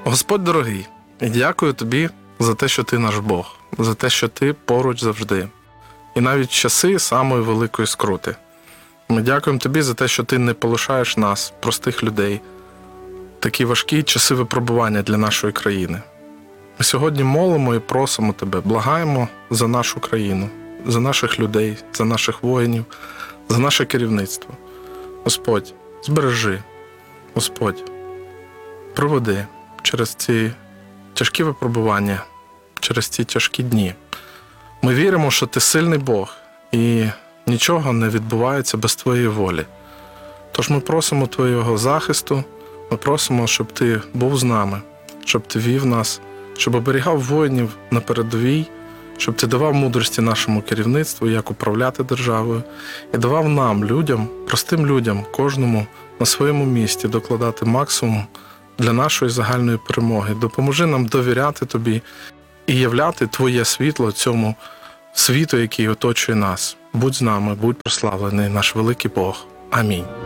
Господь дорогий, і дякую Тобі за те, що Ти наш Бог, за те, що Ти поруч завжди. І навіть в часи самої великої скрути. Ми дякуємо Тобі за те, що Ти не полишаєш нас, простих людей, такі важкі часи випробування для нашої країни. Ми сьогодні молимо і просимо Тебе, благаємо за нашу країну, за наших людей, за наших воїнів, за наше керівництво. Господь, збережи, Господь, проведи через ці тяжкі випробування, через ці тяжкі дні. Ми віримо, що Ти сильний Бог, і нічого не відбувається без Твоєї волі. Тож ми просимо Твого захисту, ми просимо, щоб Ти був з нами, щоб Ти вів нас, щоб оберігав воїнів на передовій, щоб Ти давав мудрості нашому керівництву, як управляти державою, і давав нам, людям, простим людям, кожному на своєму місці докладати максимум для нашої загальної перемоги. Допоможи нам довіряти Тобі і являти Твоє світло цьому світу, який оточує нас. Будь з нами, будь прославлений наш великий Бог. Амінь.